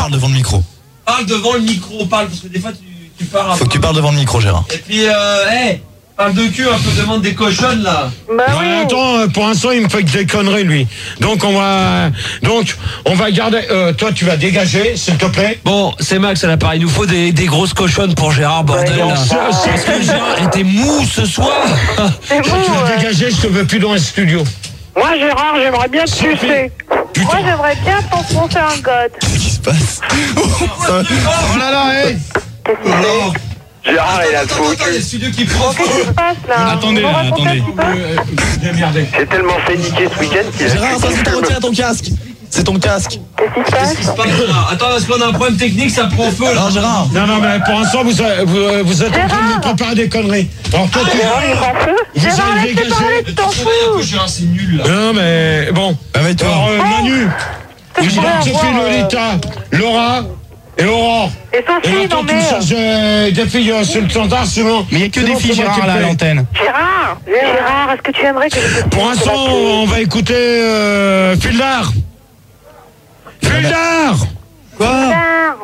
parles devant le micro. Parle devant le micro, parce que des fois tu parles un peu. Faut que tu parles devant le micro, Gérard. Et puis, parle de cul, un peu, demande des cochonnes, là. Bah oui. Attends, pour l'instant, il me fait que des conneries, lui. Donc, on va garder... toi, tu vas dégager, s'il te plaît. Bon, c'est Max à l'appareil. Il nous faut des grosses cochonnes pour Gérard, bordel. Ouais, là. Parce que Gérard était mou ce soir. C'est Tu bon, vas dégager, je te veux plus dans le studio. Moi, Gérard, j'aimerais bien te sucer. Moi, j'aimerais bien t'enfoncer un god. Qu'est-ce qui se passe? Oh là là, hé. Qu'est-ce que c'est? Gérard, il a le faux Attends, il y a le cul. studio qui Bon, prend. qu'est-ce qui se passe, là? Attendez, Vous là, racontez attendez. un petit peu J'ai merdé. J'ai tellement fait niquer ce week-end qu'il a... Gérard, ça, c'est ton retiens ton casque. C'est ton casque. Qu'est-ce qui se Qu'est-ce qui se passe? passe là? Attends, parce qu'on a un problème technique, ça prend feu là. Non, Gérard. Non, mais pour l'instant, vous êtes en train de me préparer des conneries. Alors, toi, tu... Gérard, il prend feu? Vous Gérard, allez laisse-le dégager. parler, tu t'en fous. Gérard, c'est nul là. Non, mais bon. Ah, mais toi. Alors, Manu, Que je pourrais Sophie, avoir, Lolita, Laura et Aurore. Et Et Sophie, maintenant, non tu mais... cherches des filles sur le standard, sinon... Mais il n'y a que des filles, Gérard, là, à l'antenne. Gérard, est-ce que tu aimerais que je te Pour suce l'instant, sur la queue? on va écouter Fildar. Fildar. Quoi? Gérard,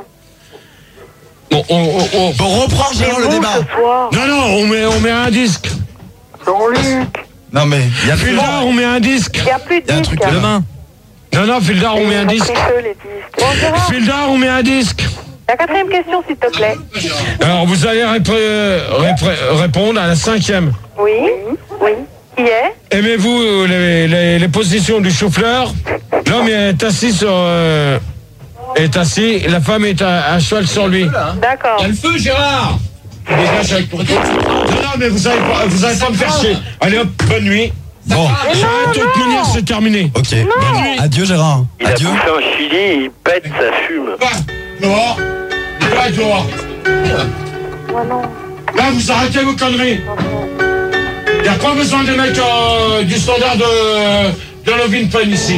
Bon, reprends, Gérard, le c'est débat. bon ce soir. Non, on met un disque. Jean-Luc, Non, mais il y a plus Fildar, on met un disque. il n'y a plus de Il y a un disques. truc demain. Non, Fildar, on met un Ils ont disque. pris feu, les disques. Bon, Gérard, Fildar, on met un disque. la quatrième question, s'il te plaît. Alors, vous allez répondre à la cinquième. Oui, oui. Qui est? Aimez-vous les positions du chou-fleur? L'homme est assis est assis, la femme est à cheval sur lui. D'accord. Il y a le feu, Gérard. Dégage avec ton truc. Non, mais vous allez pas me faire chier. Allez hop, bonne nuit. Bon, De toute manière, c'est terminé. ok. Bonne nuit. Adieu, Gérard. Il a Adieu. bouffé un chili, il pète, ça fume. Dehors. Va dehors. Moi non. Là, vous arrêtez vos conneries. Il n'y a pas besoin des mecs du standard de Lovin Pen ici.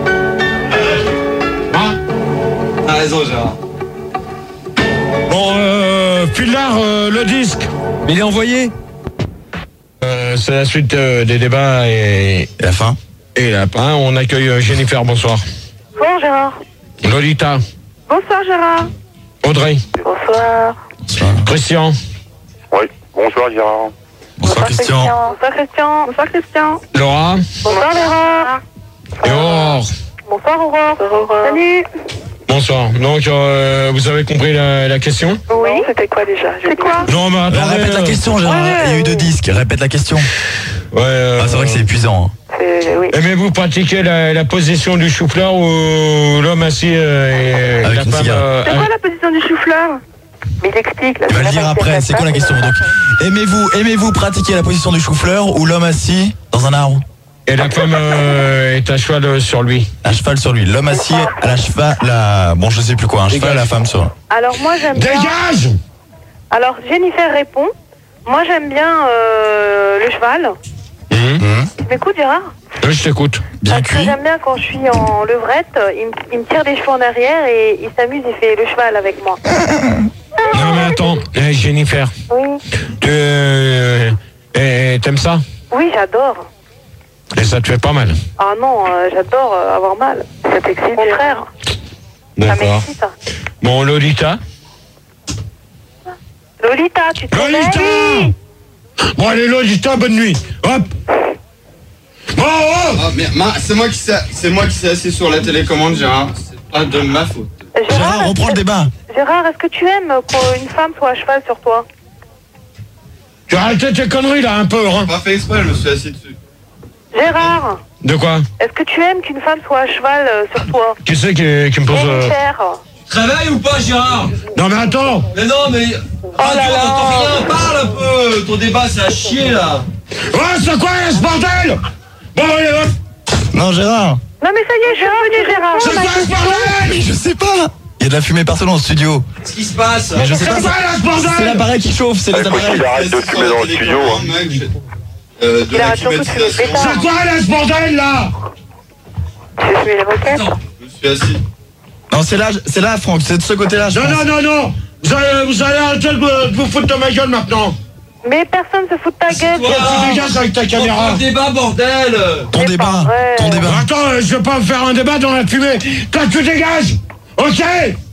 Hein? T'as raison, Gérard. Bon, Fildar, le disque. Mais il est envoyé. C'est la suite des débats et Et la fin? la fin. On accueille Jennifer, bonsoir. Bonsoir, Gérard. Lolita, Bonsoir, Gérard. Audrey, Bonsoir. Bonsoir. Christian, Oui, bonsoir Gérard. Bonsoir, Christian. Bonsoir, Christian. Bonsoir, Christian. Laura Bonsoir, Laura. et Aurore. Bonsoir, Aurore. Salut. Bonsoir. Donc, vous avez compris la question? Oui. C'était quoi déjà? C'est quoi? Non, mais attendez. Répète la question, Gérard. Ouais. Il y a eu deux disques. Répète la question. Ouais, Ah, c'est vrai que c'est épuisant. Oui. aimez-vous pratiquer la position du chou-fleur ou l'homme assis et Avec la une femme cigarette. C'est quoi la position du chou-fleur? Mais il explique. Là, Tu vas le dire après. C'est quoi la question? Donc, aimez-vous pratiquer la position du chou-fleur ou l'homme assis dans un arbre? et la femme est à cheval sur lui? À cheval sur lui. L'homme assis à la cheval, bon, je sais plus quoi, un cheval, la femme sur. Alors, moi, j'aime bien... Dégage! Alors, Jennifer répond. Moi, j'aime bien le cheval. Tu m'écoutes, Gérard? Oui, je t'écoute. Bien Parce que cuit. j'aime bien quand je suis en levrette, il me tire des cheveux en arrière et il s'amuse, il fait le cheval avec moi. Non, mais attends, Jennifer, Oui. t'aimes ça? Oui, j'adore. Et ça te fait pas mal? Ah non, j'adore avoir mal. Ça t'excite? Au contraire. Ça D'accord. m'excite. Bon, Lolita? Lolita, tu te Lolita! réveilles? Bon, allez, Lolita, bonne nuit. Hop! Oh, oh! Ah, mais c'est moi qui s'est assis sur la télécommande, Gérard. C'est pas de ma faute. Gérard, reprends le débat. Gérard, est-ce que tu aimes qu'une femme soit à cheval sur toi? Tu as arrêté tes conneries, là, un peu, hein? Pas fait exprès, je me suis assis dessus. Gérard, De quoi? est-ce que tu aimes qu'une femme soit à cheval sur toi? Qui c'est qui me pose... Jennifer. Travaille ou pas, Gérard? Non, mais attends! Mais non, mais... Radio, on n'entend rien, parle un peu. Ton débat, c'est à chier, là. Ouais, c'est quoi, ce bordel? Bon, allez, hop! Non, Gérard. Non mais ça y est, je suis revenu, Gérard. C'est quoi ce bordel? Mais je sais pas. Il y a de la fumée partout dans le studio. Qu'est-ce qui se passe? Mais je sais pas. C'est quoi, là, ce bordel? C'est l'appareil qui chauffe, c'est les Écoute, appareils. il arrête de fumer dans le studio. Hein. Mec, de Il la arrête surtout de fumer climatisation. pétard. C'est quoi, là, ce bordel, là? Tu veux fumer les moquettes? Je me suis assis. Non, c'est là, Franck, c'est de ce côté-là, je Non, pense. non. Vous allez arrêter de vous foutre de ma gueule, maintenant. Mais personne se fout de ta gueule. toi, Gérard. Tu dégages avec ta On prend caméra. le débat, bordel. Ton C'est débat, pas vrai. ton débat. Attends, je vais pas me faire un débat dans la fumée. Toi, tu dégages. Ok?